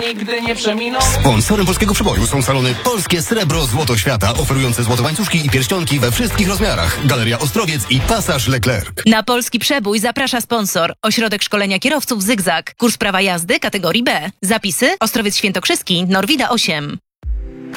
nigdy nie przeminą. Sponsorem Polskiego Przeboju są salony Polskie Srebro Złoto Świata, oferujące złote łańcuszki i pierścionki we wszystkich rozmiarach. Galeria Ostrowiec i Pasaż Leclerc. Na Polski Przebój zaprasza sponsor. Ośrodek Szkolenia Kierowców Zygzak. Kurs prawa jazdy kategorii B. Zapisy: Ostrowiec Świętokrzyski, Norwida 8.